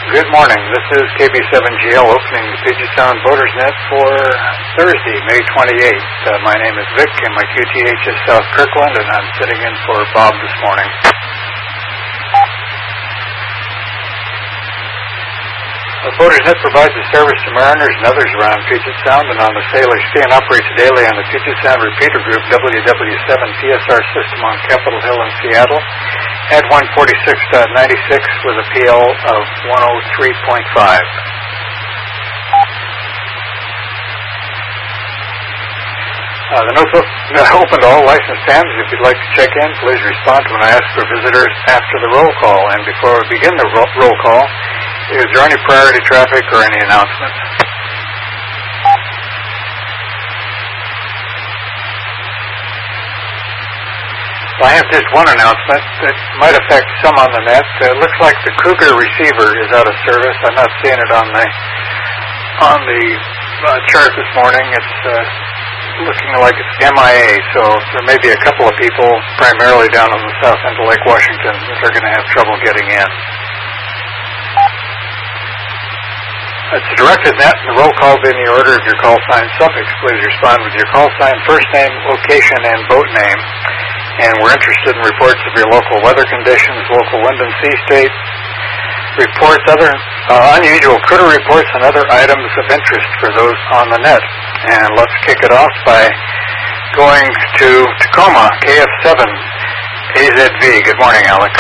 Good morning. This is KB7GL opening the Puget Sound Voters Net for Thursday, May 28th. My name is Vic, and my QTH is South Kirkland, and I'm sitting in for Bob this morning. The Voters Net provides a service to mariners and others around Puget Sound and on the sailors. Stay and operates daily on the Puget Sound Repeater Group WW7 PSR system on Capitol Hill in Seattle at 146.96 with a PL of 103.5. The note's open to all licensed hams. If you'd like to check in, please respond when I ask for visitors after the roll call. And before we begin the roll call, is there any priority traffic or any announcements? I have just one announcement that might affect some on the net. It looks like the Cougar receiver is out of service. I'm not seeing it on the chart this morning. It's looking like it's MIA, so there may be a couple of people, primarily down on the south end of Lake Washington, that are going to have trouble getting in. It's a directed net, and the roll call will be in the order of your call sign suffix. Please respond with your call sign, first name, location, and boat name. And we're interested in reports of your local weather conditions, local wind and sea state, reports, other unusual critter reports, and other items of interest for those on the net. And let's kick it off by going to Tacoma, KF7, AZV. Good morning, Alex.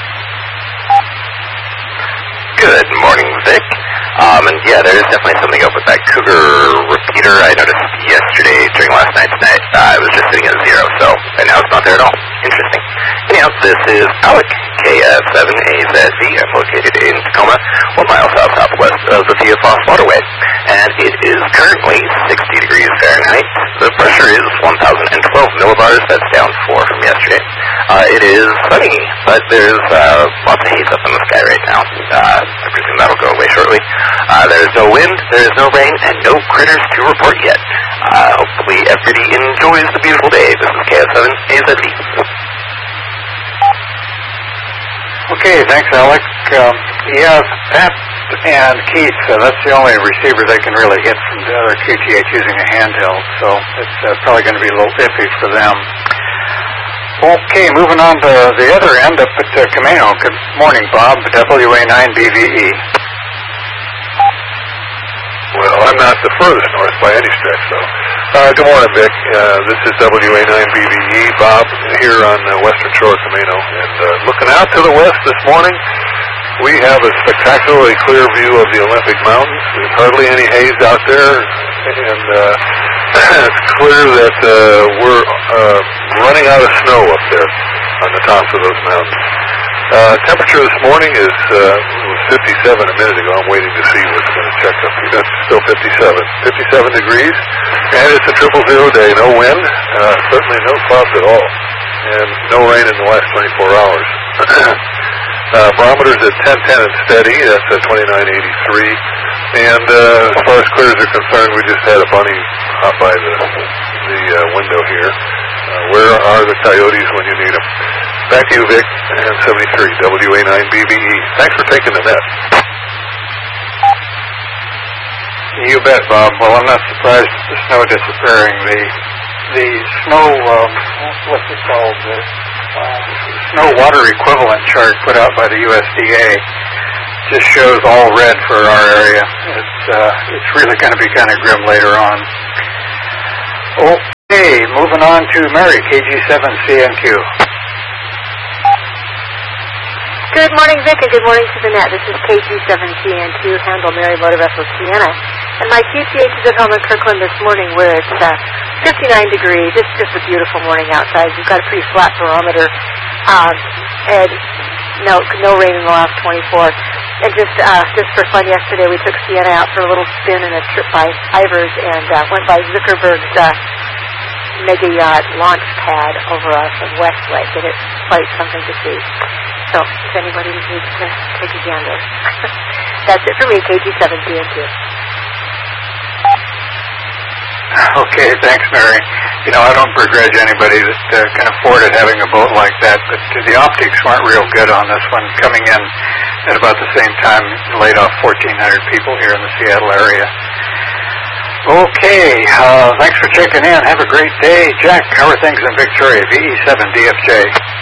Good morning, Vic. And yeah, there is definitely something up with that Cougar repeater. I noticed yesterday during last night's night, it was just sitting at 0, so, and now it's not there at all. Interesting. Anyhow, this is Alec, KF7AZV. I'm located in Tacoma, 1 mile southwest of the Thea Foss Waterway. And it is currently 60 degrees Fahrenheit. The pressure is 1,012 millibars. That's down 4 from yesterday. It is sunny, but there's lots of haze up in the sky right now. I presume that'll go away shortly. There's no wind, there's no rain, and no critters to report yet. Hopefully everybody enjoys the beautiful day. This is KF7AZV. Okay, thanks, Alec. Pat and Keith, that's the only receiver they can really hit from the other QTH using a handheld, so it's probably going to be a little iffy for them. Okay, moving on to the other end up at Camino. Good morning, Bob, WA9BVE. Well, I'm not the furthest north by any stretch, so. Good morning, Vic. This is WA9BVE, Bob, here on the western shore of Camino. And looking out to the west this morning, we have a spectacularly clear view of the Olympic Mountains. There's hardly any haze out there, and it's clear that we're running out of snow up there on the tops of those mountains. Temperature this morning is 57 a minute ago. I'm waiting to see what's going to check up. That's still 57 degrees, and it's a 000 day. No wind, certainly no clouds at all, and no rain in the last 24 hours. Barometers at 1010 and steady. That's at 2983. And as far as clears are concerned, we just had a bunny hop by the window here. Where are the coyotes when you need them? Back to you, Vic, and 73, WA9BVE. Thanks for taking the net. You bet, Bob. Well, I'm not surprised at the snow disappearing. The snow, what's it called? The snow water equivalent chart put out by the USDA just shows all red for our area. It's really going to be kind of grim later on. Okay, moving on to Mary, KG7CNQ. Good morning, Vic, and good morning to the net. This is KG7CNQ, handle Mary Motor Vessel Sienna. And my QTH is at home in Kirkland this morning where it's 59 degrees. It's just a beautiful morning outside. We've got a pretty flat barometer. And no rain in the last 24. And just for fun, yesterday we took Sienna out for a little spin and a trip by Ivers and went by Zuckerberg's mega yacht launch pad over us in Westlake, and it's quite something to see. So if anybody needs to take a gander. That's it for me, KG7CNQ. Okay, thanks, Mary. You know, I don't begrudge anybody that can afford it having a boat like that, but the optics weren't real good on this one. Coming in at about the same time, laid off 1,400 people here in the Seattle area. Okay, thanks for checking in. Have a great day. Jack, how are things in Victoria? VE7DFJ.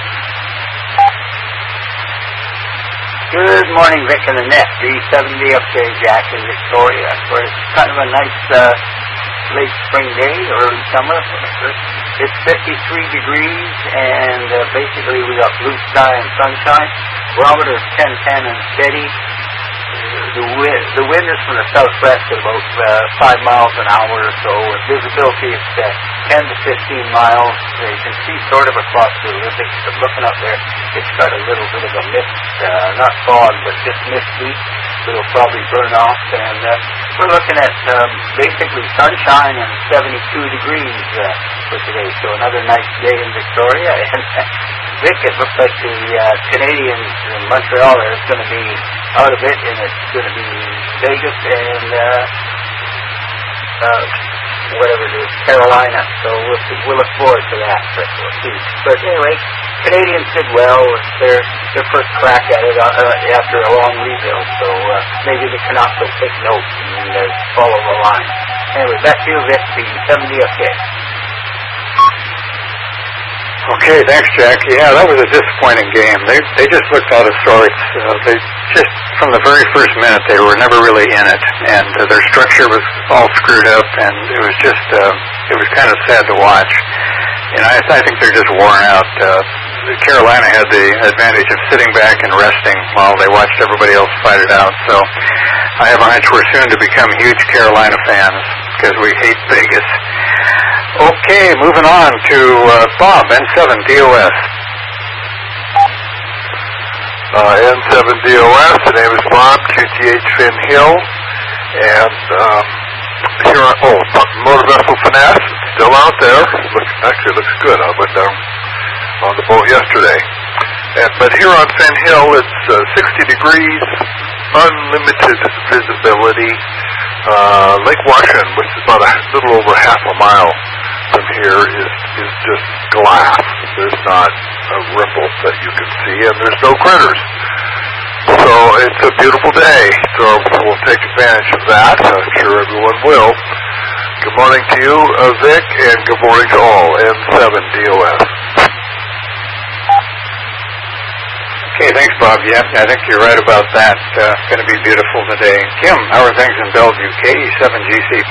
Good morning, Vic and Annette. VE7DFJ, Jack in Victoria. It's kind of a nice late spring day, early summer. It's 53 degrees, and basically we got blue sky and sunshine. Barometer is 10-10 and steady. The wind is from the southwest at about 5 miles an hour or so. Visibility is 10 to 15 miles. You can see sort of across the Olympics, but looking up there, it's got a little bit of a mist, not fog, but just misty. It'll probably burn off, and we're looking at basically sunshine and 72 degrees for today. So another nice day in Victoria. And Vic, it looks like the Canadians in Montreal are going to be out of it, and it's going to be Vegas and whatever it is, Carolina. So we'll look forward to that. We'll see. But anyway, Canadians did well. It's their first crack at it after a long rebuild. So maybe they can also take notes and follow the line. Anyway, back to you, Vic. VE7DFJ. Okay, thanks, Jack. Yeah, that was a disappointing game. They just looked out of sorts. They just, from the very first minute, they were never really in it, and their structure was all screwed up, and it was just, it was kind of sad to watch. And I think they're just worn out. Carolina had the advantage of sitting back and resting while they watched everybody else fight it out. So I have a hunch we're soon to become huge Carolina fans because we hate Vegas. Okay, moving on to Bob, N7DOS. N7DOS, the name is Bob, QTH Finn Hill, and here on, Motor Vessel Finesse, still out there. Actually looks good. I went down on the boat yesterday. But here on Finn Hill, it's 60 degrees, unlimited visibility. Lake Washington, which is about a little over half a mile from here, is just glass. There's not a ripple that you can see, and there's no critters. So it's a beautiful day, so we'll take advantage of that. I'm sure everyone will. Good morning to you, Vic, and good morning to all, N7DOS. Okay, thanks, Bob. Yeah, I think you're right about that. It's going to be beautiful today. Kim, how are things in Bellevue? KE7GCP.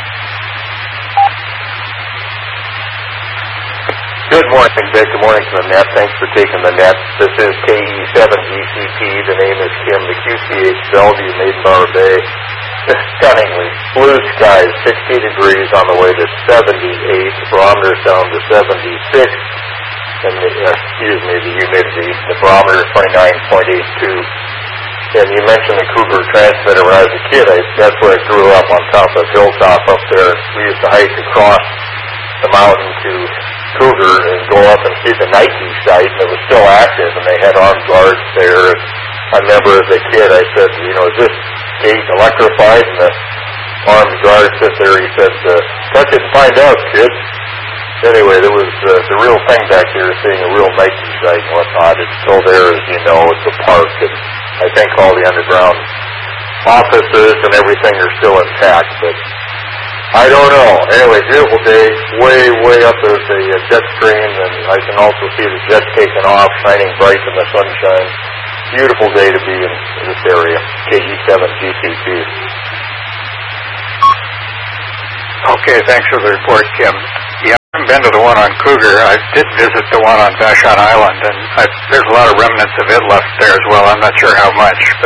Good morning, Vic. Good morning to the net. Thanks for taking the net. This is KE7GCP. The name is Kim. The QCH Bellevue, Maiden Bay. Stunningly blue skies, 60 degrees on the way to 78. The barometer's down to 76. And the humidity. The barometer is 29.82. And you mentioned the Cougar transmitter. When I was a kid, that's where I grew up, on top of a hilltop up there. We used to hike across the mountain to Cougar and go up and see the Nike site, and it was still active, and they had armed guards there. And I remember as a kid, I said, is this gate electrified? And the armed guard sat there. He said, touch it and find out, kid. Anyway, there was the real thing back there, seeing a real Nike site and whatnot. It's still there, as you know. It's a park, and I think all the underground offices and everything are still intact, but I don't know. Anyway, beautiful day. Way up there's a jet stream, and I can also see the jets taking off, shining bright in the sunshine. Beautiful day to be in this area, KE7GCP. Okay, thanks for the report, Kim. Yeah, I haven't been to the one on Cougar. I did visit the one on Vashon Island, and there's a lot of remnants of it left there as well. I'm not sure how much, but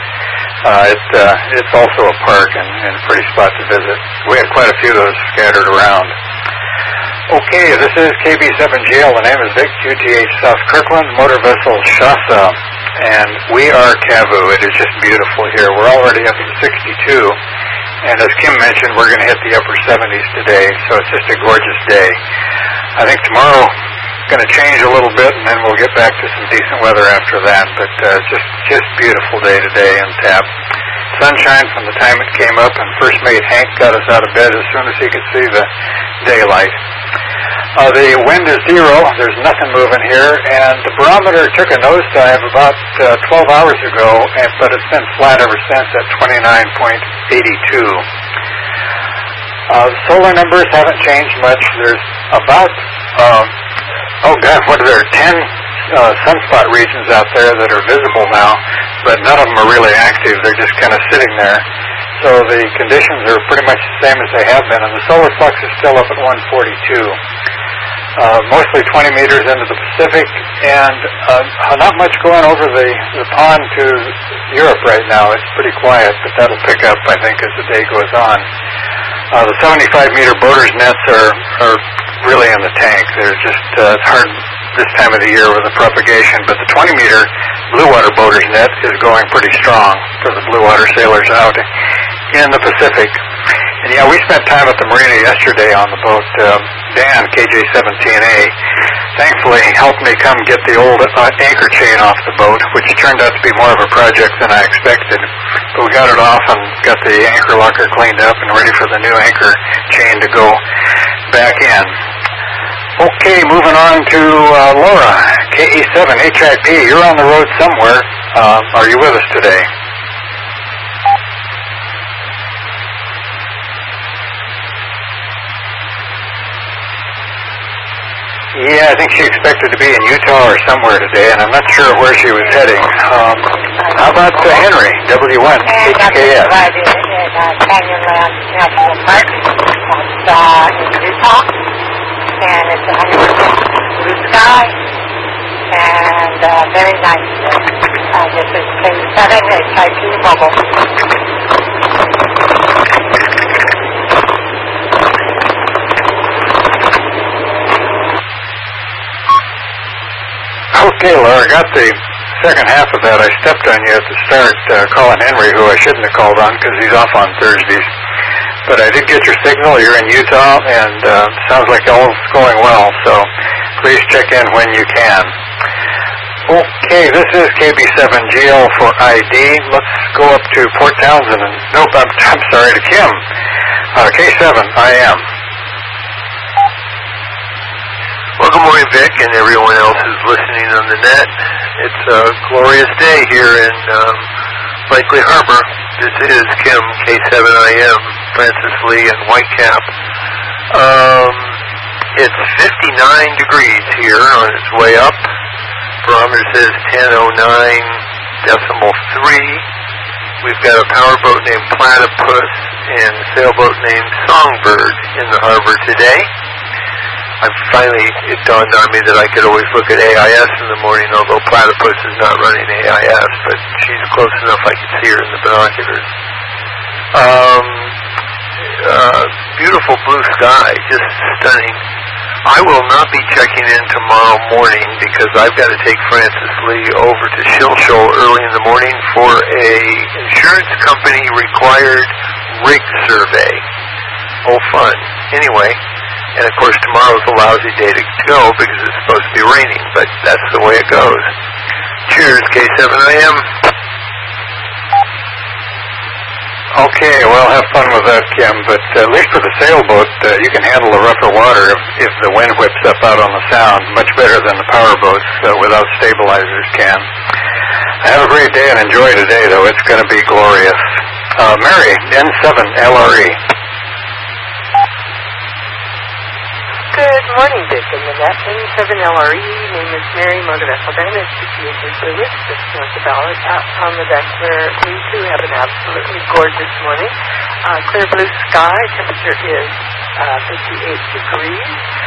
it's also a park and a pretty spot to visit. We had quite a few of those scattered around. Okay, this is KB7GL. The name is Vic, QTH South Kirkland, Motor Vessel Shasta, and we are Kavu. It is just beautiful here. We're already up to 62. And as Kim mentioned, we're going to hit the upper 70s today, so it's just a gorgeous day. I think tomorrow is going to change a little bit, and then we'll get back to some decent weather after that. But just beautiful day today in TAP. sunshine from the time it came up, and First Mate Hank got us out of bed as soon as he could see the daylight. The wind is 0. There's nothing moving here, and the barometer took a nosedive about 12 hours ago, but it's been flat ever since at 29.82. The solar numbers haven't changed much. There's about, 10 sunspot regions out there that are visible now, but none of them are really active. They're just kind of sitting there. So the conditions are pretty much the same as they have been, and the solar flux is still up at 142. Mostly 20 meters into the Pacific, and not much going over the pond to Europe right now. It's pretty quiet, but that'll pick up, I think, as the day goes on. The 75-meter boaters nets are really in the tank. They're just it's hard this time of the year with the propagation, but the 20-meter blue water boaters net is going pretty strong for the blue water sailors out in the Pacific. And yeah, we spent time at the marina yesterday on the boat. Dan, KJ-17A, thankfully helped me come get the old anchor chain off the boat, which turned out to be more of a project than I expected. But we got it off and got the anchor locker cleaned up and ready for the new anchor chain to go back in. Okay, moving on to Laura, KE7HIP. You're on the road somewhere. Are you with us today? Yeah, I think she expected to be in Utah or somewhere today, and I'm not sure where she was heading. How about Henry, W1, HKS? Right in Canyonland National Park. It's in Utah, and it's 100% blue sky, and very nice. This is K7HIP Mobile. Okay, Laura, I got the second half of that. I stepped on you at the start, calling Henry, who I shouldn't have called on because he's off on Thursdays. But I did get your signal. You're in Utah, and sounds like all's going well, so please check in when you can. Okay, this is KB7GL for ID. Let's go up to Port Townsend. I'm sorry, to Kim. K7IM. Well, good morning, Vic, and everyone else who's listening on the net. It's a glorious day here in Blakely Harbor. This is Kim, K7IM, Francis Lee, and Whitecap. It's 59 degrees here on its way up. Barometer says 1009.3. We've got a powerboat named Platypus and a sailboat named Songbird in the harbor today. It dawned on me that I could always look at AIS in the morning, although Platypus is not running AIS, but she's close enough I can see her in the binoculars. Beautiful blue sky, just stunning. I will not be checking in tomorrow morning because I've got to take Francis Lee over to Shilshole early in the morning for a insurance company required rig survey. Oh, fun. Anyway. And, of course, tomorrow's a lousy day to go because it's supposed to be raining, but that's the way it goes. Cheers, K7IM. Okay, well, have fun with that, Kim, but at least for the sailboat, you can handle the rougher water if the wind whips up out on the sound, much better than the power boats without stabilizers can. Have a great day and enjoy today, though. It's going to be glorious. Mary, N7LRE. Good morning, Vic and Nanette. N7LRE, name is Mary, motor vessel damage, situation fluid, just north of Ballard, out on the deck where we too have an absolutely gorgeous morning. Clear blue sky, temperature is 58 degrees.